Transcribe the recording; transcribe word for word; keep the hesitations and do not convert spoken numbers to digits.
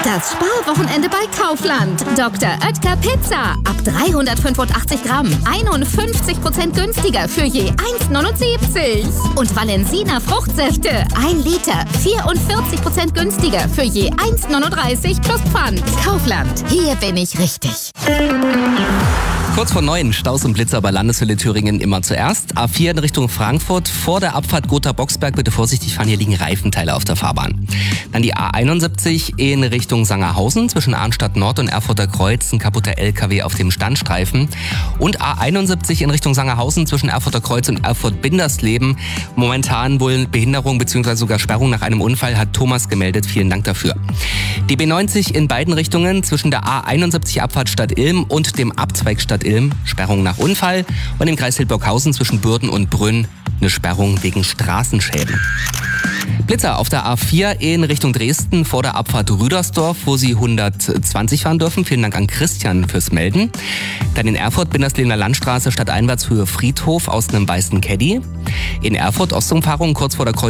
Das Sparwochenende bei Kaufland. Doktor Oetker Pizza. Ab dreihundertfünfundachtzig Gramm. einundfünfzig Prozent günstiger für je eins neunundsiebzig. Und Valensina Fruchtsäfte. ein Liter. vierundvierzig Prozent günstiger für je eins neununddreißig plus Pfand. Kaufland. Hier bin ich richtig. Kurz vor neun, Staus und Blitzer bei Landeshölle Thüringen immer zuerst. A vier in Richtung Frankfurt, vor der Abfahrt Gotha-Boxberg, bitte vorsichtig fahren, hier liegen Reifenteile auf der Fahrbahn. Dann die A einundsiebzig in Richtung Sangerhausen, zwischen Arnstadt Nord und Erfurter Kreuz, ein kaputter L K W auf dem Standstreifen. Und A einundsiebzig in Richtung Sangerhausen, zwischen Erfurter Kreuz und Erfurt-Bindersleben. Momentan wohl Behinderung bzw. sogar Sperrung nach einem Unfall, hat Thomas gemeldet, vielen Dank dafür. Die B neunzig in beiden Richtungen, zwischen der A einundsiebzig Abfahrt Stadt Ilm und dem Abzweig Stadt Ilm, Sperrung nach Unfall, und im Kreis Hildburghausen zwischen Bürden und Brünn eine Sperrung wegen Straßenschäden. Blitzer auf der A vier in Richtung Dresden vor der Abfahrt Rüdersdorf, wo Sie hundertzwanzig fahren dürfen. Vielen Dank an Christian fürs Melden. Dann in Erfurt, Binderslebener Landstraße, stadteinwärts Höhe Friedhof aus einem weißen Caddy. In Erfurt Ostumfahrung kurz vor der Kreuzung